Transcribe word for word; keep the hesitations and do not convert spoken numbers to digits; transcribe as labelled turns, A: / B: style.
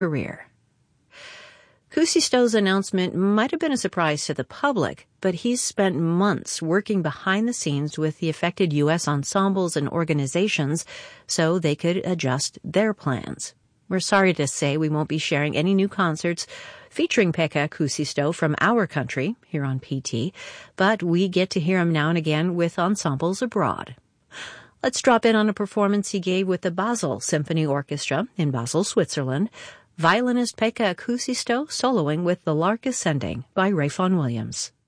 A: career. Kuusisto's announcement might have been a surprise to the public, but he's spent months working behind the scenes with the affected U S ensembles and organizations so they could adjust their plans. We're sorry to say we won't be sharing any new concerts featuring Pekka Kuusisto from our country here on P T, but we get to hear him now and again with ensembles abroad. Let's drop in on a performance he gave with the Basel Symphony Orchestra in Basel, Switzerland. Violinist Pekka Kuusisto soloing with The Lark Ascending by Ray Vaughan Williams.